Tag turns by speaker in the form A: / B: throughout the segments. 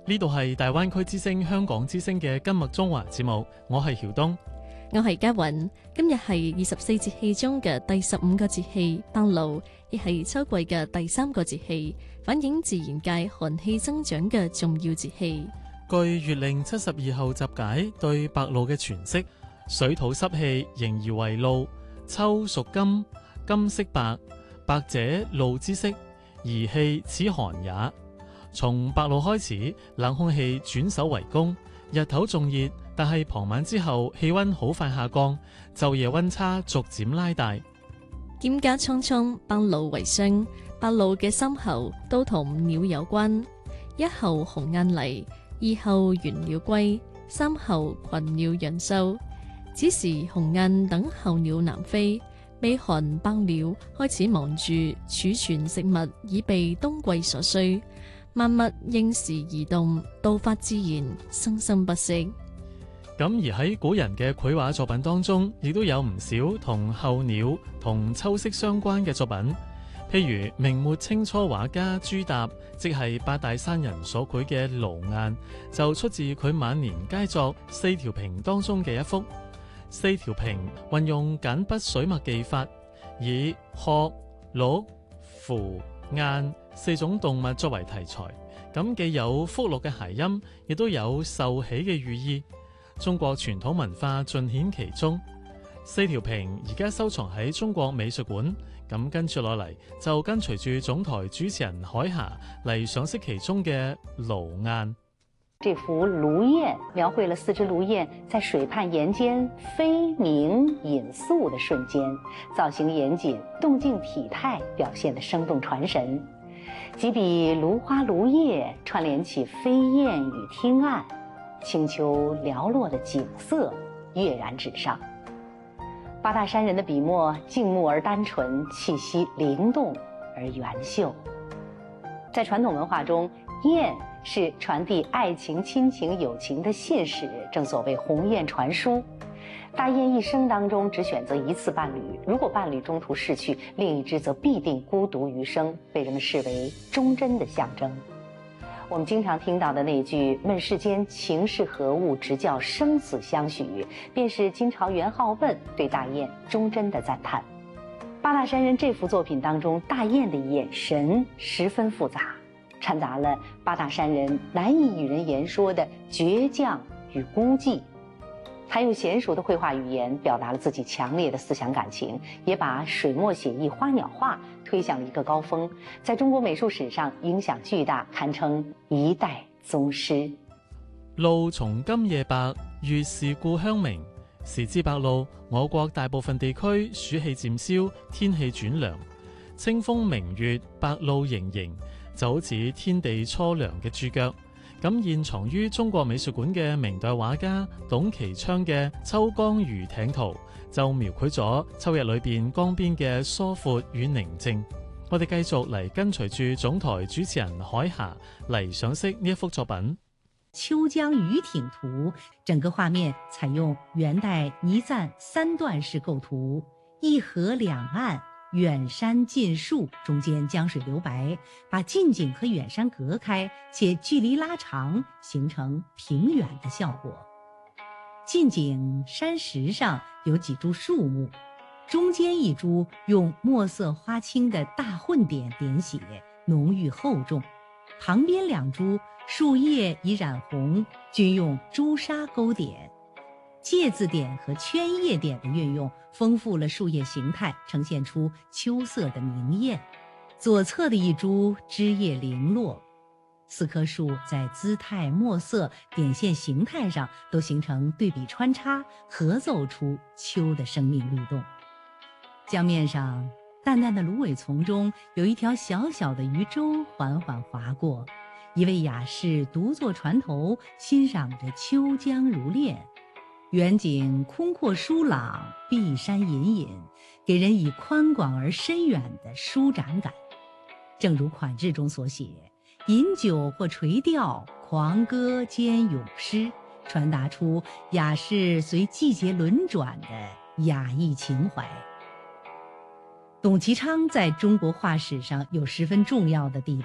A: 呢度係大灣區之聲香港之聲嘅今日中華節目，我係曉東，
B: 我係嘉韻。今日係24節氣中嘅第15個節氣白露，亦係秋季嘅第3個節氣，反映自然界寒氣增長嘅重要節氣。
A: 據《月令72候集解》對白露嘅詮釋，水土濕氣形而為露，秋屬金，金色白，白者露之色，而氣此寒也。從白露開始，冷空氣轉守為攻，日頭仲熱，但係傍晚之後氣溫好快下降，晝夜溫差逐漸拉大。
B: 蒹葭蒼蒼，白露為霜。白露嘅3候都同鳥有關，1候鴻雁嚟，2候玄鳥歸，3候群鳥揚收。此時鴻雁等候鳥南飛，未寒白鳥開始忙住儲存食物，以備冬季所需。萬物應時而動，道法自然，生生不息。
A: 咁而喺古人嘅繪畫作品當中，亦都有唔少同候鳥同秋色相關嘅作品。譬如明末清初畫家朱達，即係八大山人所繪嘅《盧雁》，就出自佢晚年佳作《四條屏》當中嘅一幅。四條屏運用簡筆水墨技法，以鶴、鹿、凫、雁4種動物作為題材，咁既有福祿嘅諧音，亦都有壽喜嘅寓意。中國傳統文化盡顯其中。四條屏而家收藏喺中國美術館，咁跟住落嚟就跟隨住總台主持人海霞嚟賞識其中嘅盧雁。
C: 這幅盧雁描繪了4隻盧雁在水畔岩間飛鳴飲宿的瞬間，造型嚴謹，動靜體態表現得生動傳神。幾筆蘆花蘆葉串聯起飛燕與汀岸，清秋寥落的景色躍然紙上。八大山人的筆墨靜穆而單純，氣息靈動而圓秀。在傳統文化中，雁是傳遞愛情、親情、友情的信使，正所謂鴻雁傳書。大雁一生當中只選擇一次伴侶，如果伴侶中途逝去，另一隻則必定孤獨餘生，被人們視為忠貞的象徵。我們經常聽到的那句“問世間情是何物，直教生死相許”，便是金朝元好問對大雁忠貞的讚嘆。八大山人這幅作品當中，大雁的眼神十分複雜，摻雜了八大山人難以與人言說的倔強與孤寂。他用嫻熟的繪畫語言表達了自己強烈的思想感情，也把水墨寫意、花鳥畫推向了一個高峰，在中國美術史上影響巨大，堪稱一代宗師。
A: 露從今夜白，月是故鄉明。時至白露，我國大部分地區暑氣漸消，天氣轉涼，清風明月，白露盈盈，就好似天地初涼嘅駐腳。咁現藏於中國美術館嘅明代畫家董其昌嘅《秋江漁艇圖》，就描繪咗秋日裏邊江邊嘅疏闊與寧靜。我哋繼續嚟跟隨住總台主持人海霞嚟賞識呢一幅作品《
D: 秋江漁艇圖》。整個畫面採用元代倪瓒3段式構圖，一河兩岸，遠山近樹，中間江水留白，把近景和遠山隔開，且距離拉長，形成平遠的效果。近景山石上有幾株樹木，中間一株用墨色花青的大混點點寫，濃郁厚重，旁邊2株樹葉已染紅，均用朱砂勾點。芥字點和圈葉點的運用，豐富了樹葉形態，呈現出秋色的明豔。左側的一株枝葉零落，4棵樹在姿態、墨色、點線形態上都形成對比穿插，合奏出秋的生命律動。江面上淡淡的蘆葦叢中，有一條小小的漁舟緩緩劃過，一位雅士獨坐船頭，欣賞着秋江如練。遠景空闊疏朗，碧山隱隱，給人以寬廣而深遠的舒展感。正如款志中所寫，飲酒或垂釣，狂歌兼詠詩，傳達出雅士隨季節輪轉的雅逸情懷。董其昌在中國畫史上有十分重要的地位，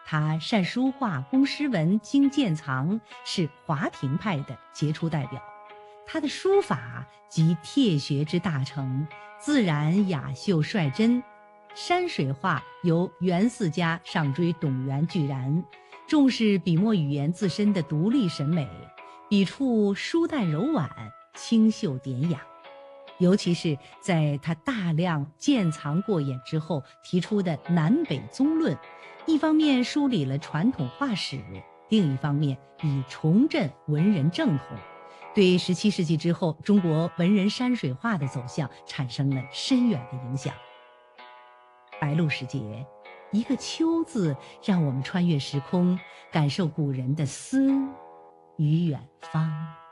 D: 他善书画，工诗文，精鉴藏，是华亭派的杰出代表。他的书法集帖学之大成，自然雅秀率真。山水画由袁四家上追董源巨然，重视笔墨语言自身的独立审美，笔触疏淡柔婉，清秀典雅。尤其是在他大量鉴藏过眼之后提出的南北宗论，一方面梳理了传统画史，另一方面以重振文人正统，对17世纪之后中国文人山水画的走向产生了深远的影响。白露时节，一个秋字让我们穿越时空，感受古人的思与远方。